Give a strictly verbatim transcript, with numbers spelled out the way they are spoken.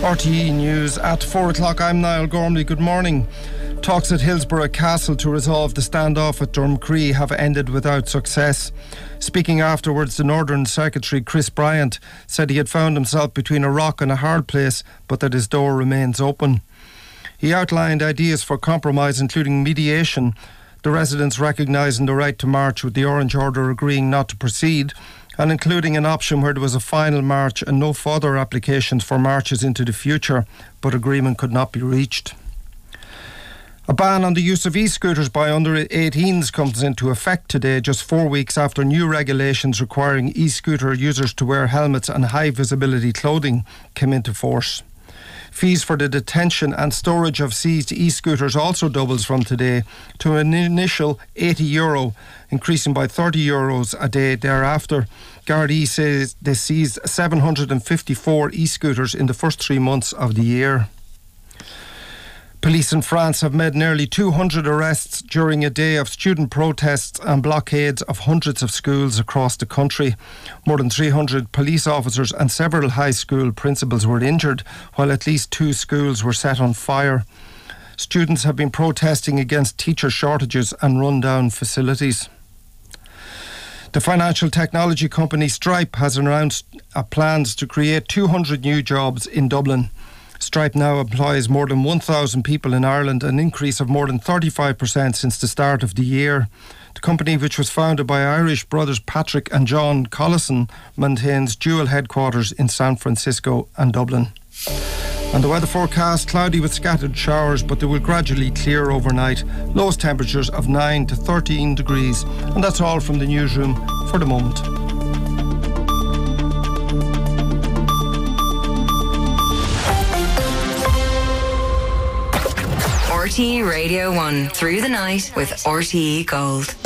R T E News at four o'clock. I'm Niall Gormley. Good morning. Talks at Hillsborough Castle to resolve the standoff at Durmcree have ended without success. Speaking afterwards, the Northern Secretary Chris Bryant said he had found himself between a rock and a hard place, but that his door remains open. He outlined ideas for compromise, including mediation, the residents recognising the right to march with the Orange Order agreeing not to proceed, and including an option where there was a final march and no further applications for marches into the future, but agreement could not be reached. A ban on the use of e-scooters by under eighteens comes into effect today, just four weeks after new regulations requiring e-scooter users to wear helmets and high-visibility clothing came into force. Fees for the detention and storage of seized e-scooters also doubles from today to an initial eighty euro, increasing by thirty euros a day thereafter. Gardaí says they seized seven hundred fifty-four e-scooters in the first three months of the year. Police in France have made nearly two hundred arrests during a day of student protests and blockades of hundreds of schools across the country. More than three hundred police officers and several high school principals were injured, while at least two schools were set on fire. Students have been protesting against teacher shortages and run-down facilities. The financial technology company Stripe has announced plans to create two hundred new jobs in Dublin. Stripe now employs more than one thousand people in Ireland, an increase of more than thirty-five percent since the start of the year. The company, which was founded by Irish brothers Patrick and John Collison, maintains dual headquarters in San Francisco and Dublin. And the weather forecast, cloudy with scattered showers, but they will gradually clear overnight. Lowest temperatures of nine to thirteen degrees. And that's all from the newsroom for the moment. R T E Radio one, through the night with R T E Gold.